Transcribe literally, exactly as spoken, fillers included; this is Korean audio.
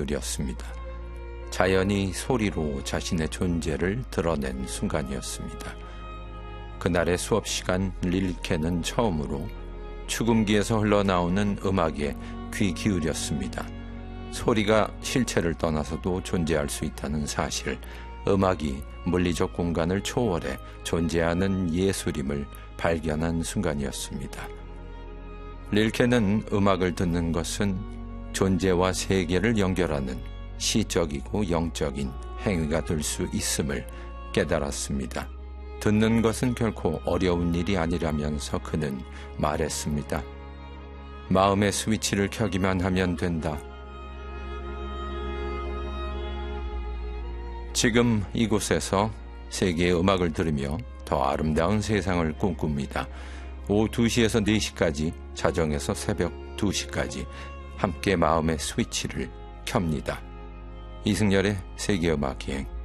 기울였습니다. 자연이 소리로 자신의 존재를 드러낸 순간이었습니다. 그날의 수업 시간 릴케는 처음으로 축음기에서 흘러나오는 음악에 귀 기울였습니다. 소리가 실체를 떠나서도 존재할 수 있다는 사실, 음악이 물리적 공간을 초월해 존재하는 예술임을 발견한 순간이었습니다. 릴케는 음악을 듣는 것은 존재와 세계를 연결하는 시적이고 영적인 행위가 될 수 있음을 깨달았습니다. 듣는 것은 결코 어려운 일이 아니라면서 그는 말했습니다. 마음의 스위치를 켜기만 하면 된다. 지금 이곳에서 세계의 음악을 들으며 더 아름다운 세상을 꿈꿉니다. 오후 두 시에서 네 시까지, 자정에서 새벽 두 시까지 함께 마음의 스위치를 켭니다. 이승열의 세계음악여행.